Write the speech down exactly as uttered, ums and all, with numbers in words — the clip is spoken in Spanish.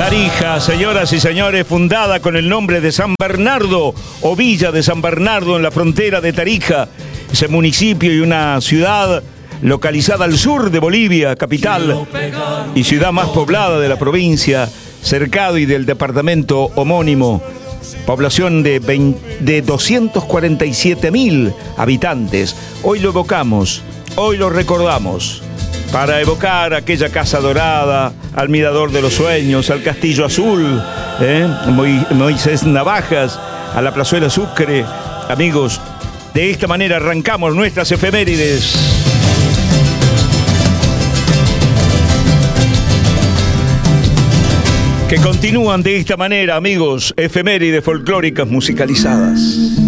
Tarija, señoras y señores, fundada con el nombre de San Bernardo o Villa de San Bernardo en la frontera de Tarija, ese municipio y una ciudad localizada al sur de Bolivia, capital y ciudad más poblada de la provincia, cercado y del departamento homónimo. Población de, veinte, de doscientos cuarenta y siete mil habitantes. Hoy lo evocamos, hoy lo recordamos, para evocar aquella casa dorada, al mirador de los sueños, al castillo azul, ¿eh? Moisés Navajas, a la plazuela Sucre. Amigos, de esta manera arrancamos nuestras efemérides. Que continúan de esta manera, amigos, efemérides folclóricas musicalizadas.